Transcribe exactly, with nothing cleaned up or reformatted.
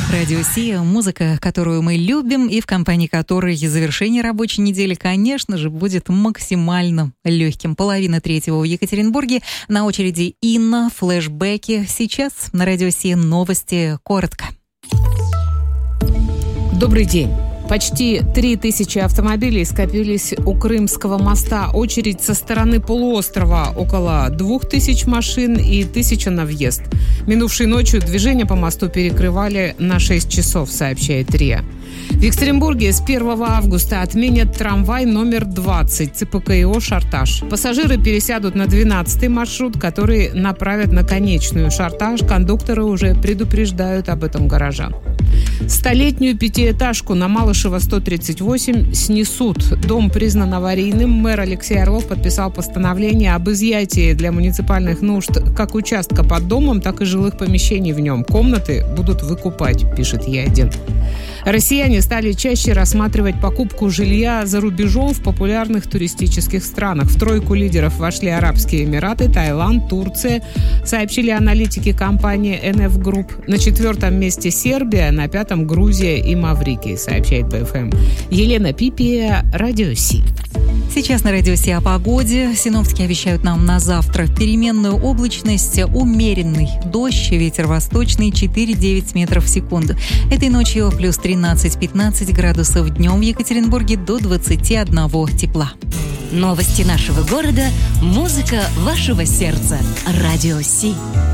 Радио Си, музыка, которую мы любим, и в компании которой завершение рабочей недели, конечно же, будет максимально легким. Половина третьего в Екатеринбурге. На очереди Инна, флешбеки. Сейчас на Радио Си новости коротко. Добрый день. Почти три тысячи автомобилей скопились у Крымского моста. Очередь со стороны полуострова около двух тысяч машин и тысяча на въезд. Минувшей ночью движение по мосту перекрывали на шесть часов, сообщает РИА. В Екатеринбурге с первого августа отменят трамвай номер двадцать ЦПКИО «Шартаж». Пассажиры пересядут на двенадцатый маршрут, который направят на конечную «Шартаж». Кондукторы уже предупреждают об этом горожан. Столетнюю пятиэтажку на Малышева сто тридцать восемь снесут. Дом признан аварийным. Мэр Алексей Орлов подписал постановление об изъятии для муниципальных нужд как участка под домом, так и жилых помещений в нем. Комнаты будут выкупать, пишет Е один. Россияне стали чаще рассматривать покупку жилья за рубежом в популярных туристических странах. В тройку лидеров вошли Арабские Эмираты, Таиланд, Турция, сообщили аналитики компании эн эф Group. На четвертом месте Сербия, на пятом Грузия и Маврикий, сообщает бэ эф эм. Елена Пипия, Радио Си. Сейчас на Радио Си о погоде. Синоптики обещают нам на завтра переменную облачность, умеренный дождь, ветер восточный четыре-девять метров в секунду. Этой ночью плюс тринадцать-пятнадцать градусов, днем в Екатеринбурге до двадцати одного тепла. Новости нашего города, музыка вашего сердца. Радио Си.